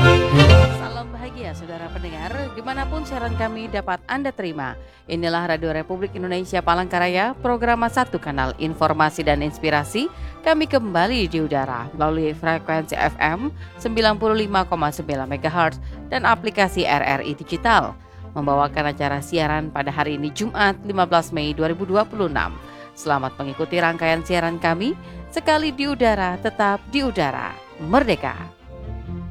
Salam bahagia saudara pendengar, dimanapun siaran kami dapat Anda terima. Inilah Radio Republik Indonesia Palangkaraya, program satu kanal informasi dan inspirasi. Kami kembali di udara melalui frekuensi FM 95,9 MHz dan aplikasi RRI Digital. Membawakan acara siaran pada hari ini Jumat 15 Mei 2026. Selamat mengikuti rangkaian siaran kami, sekali di udara tetap di udara, merdeka.